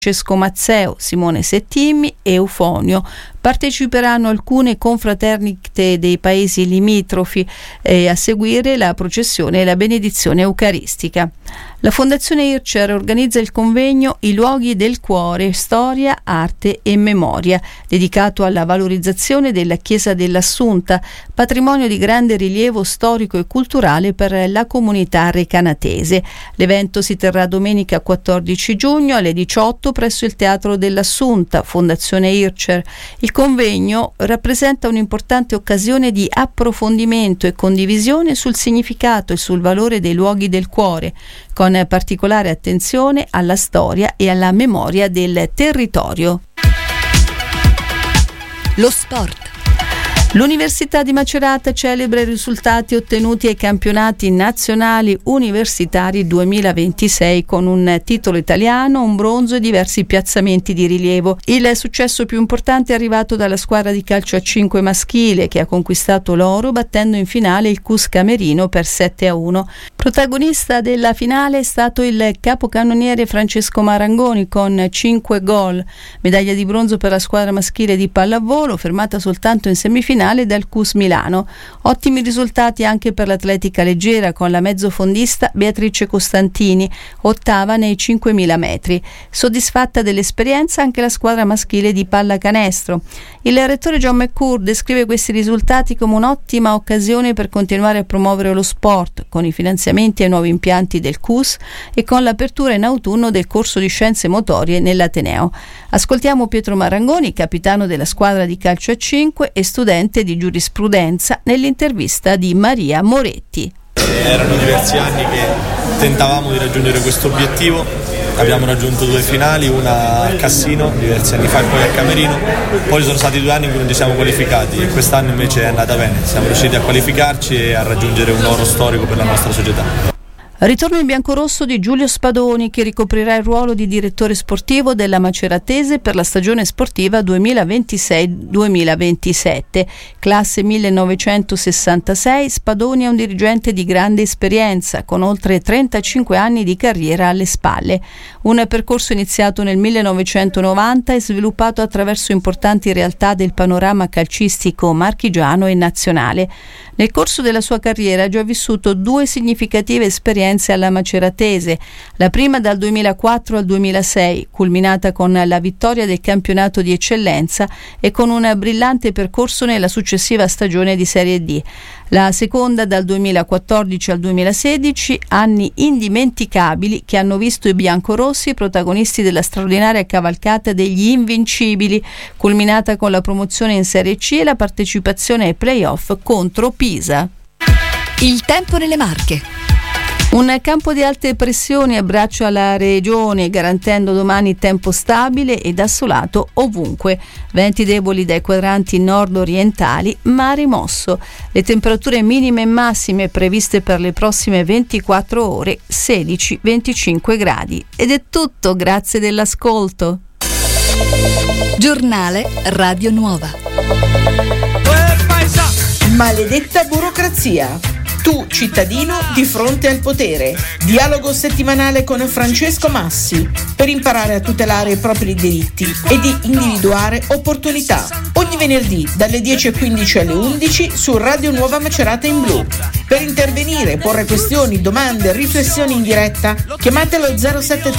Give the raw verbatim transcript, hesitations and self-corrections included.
Francesco Mazzeo, Simone Settimmi e Eufonio. Parteciperanno alcune confraternite dei paesi limitrofi e a seguire la processione e la benedizione eucaristica. La Fondazione Ircer organizza il convegno I luoghi del cuore, storia, arte e memoria, dedicato alla valorizzazione della Chiesa dell'Assunta, patrimonio di grande rilievo storico e culturale per la comunità recanatese. L'evento si terrà domenica quattordici giugno alle diciotto presso il Teatro dell'Assunta, Fondazione Ircer. Il convegno rappresenta un'importante occasione di approfondimento e condivisione sul significato e sul valore dei luoghi del cuore, con particolare attenzione alla storia e alla memoria del territorio. Lo sport. L'Università di Macerata celebra i risultati ottenuti ai campionati nazionali universitari duemilaventisei con un titolo italiano, un bronzo e diversi piazzamenti di rilievo. Il successo più importante è arrivato dalla squadra di calcio a cinque maschile, che ha conquistato l'oro battendo in finale il C U S Camerino per sette a uno. Protagonista della finale è stato il capocannoniere Francesco Marangoni con cinque gol. Medaglia di bronzo per la squadra maschile di pallavolo, fermata soltanto in semifinale dal C U S Milano. Ottimi risultati anche per l'atletica leggera con la mezzofondista Beatrice Costantini, ottava nei cinquemila metri. Soddisfatta dell'esperienza anche la squadra maschile di pallacanestro. Il rettore John McCourt descrive questi risultati come un'ottima occasione per continuare a promuovere lo sport con i finanziamenti ai nuovi impianti del C U S e con l'apertura in autunno del corso di scienze motorie nell'Ateneo. Ascoltiamo Pietro Marangoni, capitano della squadra di calcio a cinque e studente di giurisprudenza, nell'intervista di Maria Moretti. Erano diversi anni che tentavamo di raggiungere questo obiettivo, abbiamo raggiunto due finali, una a Cassino diversi anni fa e poi a Camerino, poi ci sono stati due anni in cui non ci siamo qualificati e quest'anno invece è andata bene, siamo riusciti a qualificarci e a raggiungere un oro storico per la nostra società. Ritorno in biancorosso di Giulio Spadoni, che ricoprirà il ruolo di direttore sportivo della Maceratese per la stagione sportiva duemilaventisei duemilaventisette. Classe millenovecentosessantasei, Spadoni è un dirigente di grande esperienza, con oltre trentacinque anni di carriera alle spalle. Un percorso iniziato nel millenovecentonovanta e sviluppato attraverso importanti realtà del panorama calcistico marchigiano e nazionale. Nel corso della sua carriera ha già vissuto due significative esperienze alla Maceratese, la prima dal duemilaquattro al duemilasei, culminata con la vittoria del campionato di eccellenza e con un brillante percorso nella successiva stagione di Serie D. La seconda dal duemilaquattordici al duemilasedici, anni indimenticabili che hanno visto i biancorossi protagonisti della straordinaria cavalcata degli invincibili, culminata con la promozione in Serie C e la partecipazione ai play-off contro Pisa. Il tempo nelle Marche. Un campo di alte pressioni abbraccia la regione, garantendo domani tempo stabile ed assolato ovunque. Venti deboli dai quadranti nord-orientali, mare mosso. Le temperature minime e massime previste per le prossime ventiquattro ore, sedici venticinque gradi. Ed è tutto, grazie dell'ascolto. Giornale Radio Nuova. Maledetta burocrazia. Tu, cittadino, di fronte al potere. Dialogo settimanale con Francesco Massi per imparare a tutelare i propri diritti e di individuare opportunità. Ogni venerdì dalle dieci e quindici alle undici su Radio Nuova Macerata in Blu. Per intervenire, porre questioni, domande, riflessioni in diretta, chiamatelo zero sette